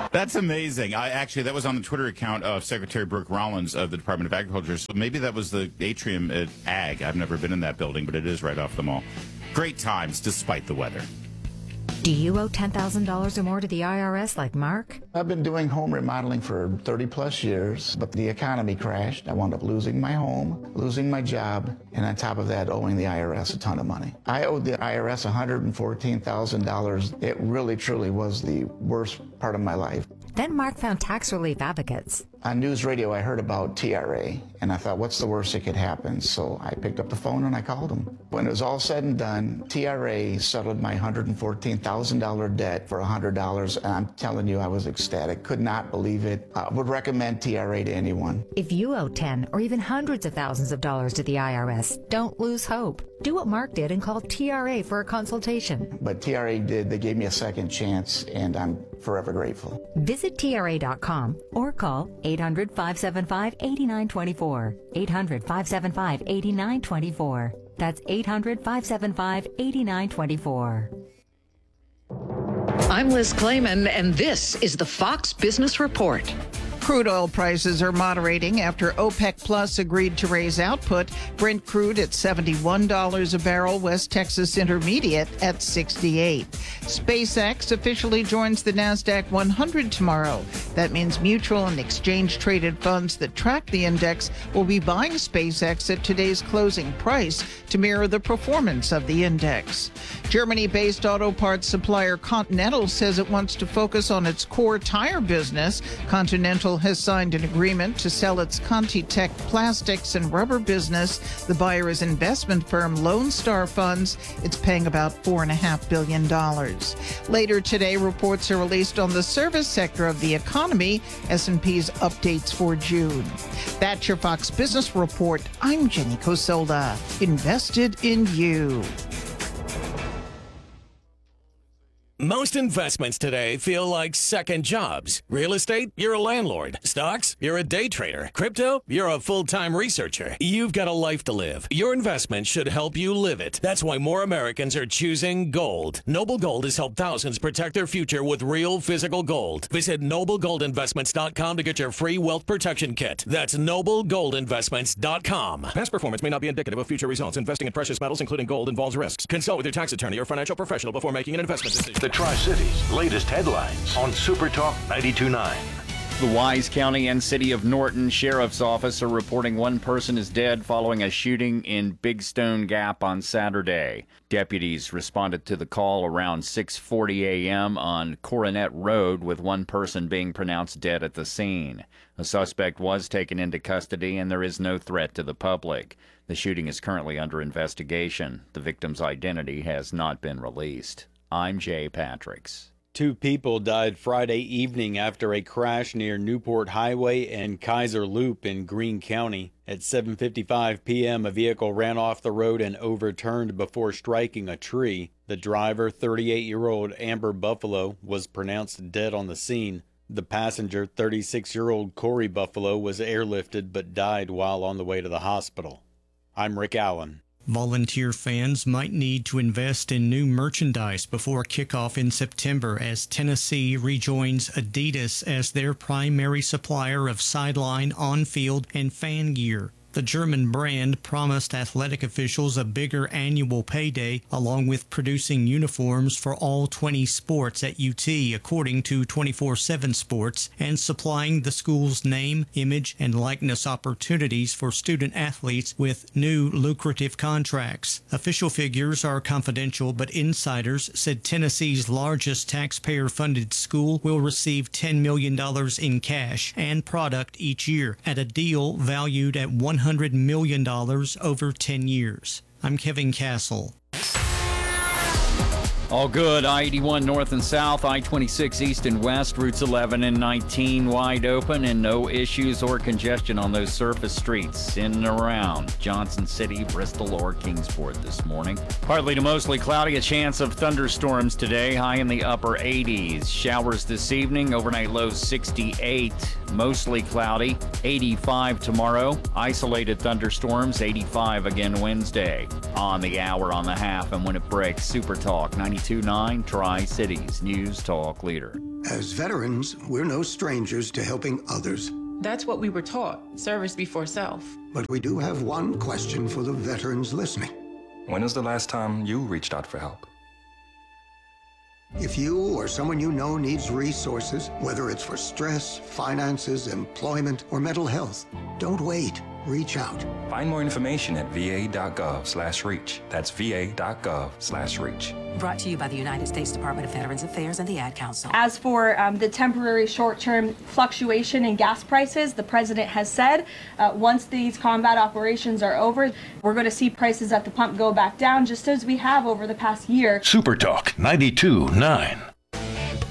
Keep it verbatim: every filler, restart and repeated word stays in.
That's amazing. I actually, that was on the Twitter account of Secretary Brooke Rollins of the Department of Agriculture. So maybe that was the atrium at Ag. I've never been in that building, but it is right off the mall. Great times despite the weather. Do you owe ten thousand dollars or more to the I R S like Mark? I've been doing home remodeling for thirty plus years, but the economy crashed. I wound up losing my home, losing my job, and on top of that, owing the I R S a ton of money. I owed the I R S one hundred fourteen thousand dollars. It really, truly was the worst part of my life. Then Mark found tax relief advocates. On news radio, I heard about T R A, and I thought, what's the worst that could happen? So I picked up the phone and I called them. When it was all said and done, T R A settled my one hundred fourteen thousand dollars debt for one hundred dollars, and I'm telling you, I was ecstatic. Could not believe it. I would recommend T R A to anyone. If you owe ten or even hundreds of thousands of dollars to the I R S, don't lose hope. Do what Mark did and call T R A for a consultation. But T R A did. They gave me a second chance, and I'm forever grateful. Visit T R A dot com or call eight hundred, five seven five, eight nine two four. eight hundred, five seven five, eight nine two four. That's eight hundred, five seven five, eight nine two four. I'm Liz Clayman, and this is the Fox Business Report. Crude oil prices are moderating after OPEC Plus agreed to raise output. Brent crude at seventy-one dollars a barrel, West Texas Intermediate at sixty-eight dollars. SpaceX officially joins the NASDAQ one hundred tomorrow. That means mutual and exchange-traded funds that track the index will be buying SpaceX at today's closing price to mirror the performance of the index. Germany-based auto parts supplier Continental says it wants to focus on its core tire business. Continental has signed an agreement to sell its ContiTech plastics and rubber business. The buyer is investment firm Lone Star Funds. It's paying about four point five billion dollars. Later today, reports are released on the service sector of the economy, S and P's updates for June. That's your Fox Business Report. I'm Jenny Cosolda. Invested in you. Most investments today feel like second jobs. Real estate, you're a landlord. Stocks, you're a day trader. Crypto, you're a full-time researcher. You've got a life to live. Your investment should help you live it. That's why more Americans are choosing gold. Noble Gold has helped thousands protect their future with real physical gold. Visit noble gold investments dot com to get your free wealth protection kit. That's noble gold investments dot com. Past performance may not be indicative of future results. Investing in precious metals, including gold, involves risks. Consult with your tax attorney or financial professional before making an investment decision. The Tri-Cities' latest headlines on Super Talk ninety-two point nine. The Wise County and City of Norton Sheriff's Office are reporting one person is dead following a shooting in Big Stone Gap on Saturday. Deputies responded to the call around six forty a.m. on Coronet Road, with one person being pronounced dead at the scene. A suspect was taken into custody, and there is no threat to the public. The shooting is currently under investigation. The victim's identity has not been released. I'm Jay Patricks. Two people died Friday evening after a crash near Newport Highway and Kaiser Loop in Greene County. At seven fifty-five p.m., a vehicle ran off the road and overturned before striking a tree. The driver, thirty-eight-year-old Amber Buffalo, was pronounced dead on the scene. The passenger, thirty-six-year-old Corey Buffalo, was airlifted but died while on the way to the hospital. I'm Rick Allen. Volunteer fans might need to invest in new merchandise before kickoff in September as Tennessee rejoins Adidas as their primary supplier of sideline, on-field, and fan gear. The German brand promised athletic officials a bigger annual payday, along with producing uniforms for all twenty sports at U T, according to twenty-four seven Sports, and supplying the school's name, image, and likeness opportunities for student athletes with new lucrative contracts. Official figures are confidential, but insiders said Tennessee's largest taxpayer-funded school will receive ten million dollars in cash and product each year at a deal valued at one hundred million dollars over ten years. I'm Kevin Castle. All good. I eighty-one north and south, I twenty-six east and west, routes eleven and nineteen wide open, and no issues or congestion on those surface streets in and around Johnson City, Bristol, or Kingsport this morning. Partly to mostly cloudy, a chance of thunderstorms today, high in the upper eighties. Showers this evening, overnight low sixty-eight, mostly cloudy, eighty-five tomorrow. Isolated thunderstorms, eighty-five again Wednesday. On the hour, on the half, and when it breaks, Super Talk ninety. ninety-two point nine Tri-Cities News Talk Leader. As veterans, we're no strangers to helping others. That's what we were taught, service before self. But we do have one question for the veterans listening. When was the last time you reached out for help? If you or someone you know needs resources, whether it's for stress, finances, employment, or mental health, don't wait. Reach out. Find more information at va.gov slash reach. That's va.gov slash reach. Brought to you by the United States Department of Veterans Affairs and the Ad Council. As for um, the temporary short-term fluctuation in gas prices, the president has said uh, once these combat operations are over, we're going to see prices at the pump go back down, just as we have over the past year. Super Talk ninety-two point nine.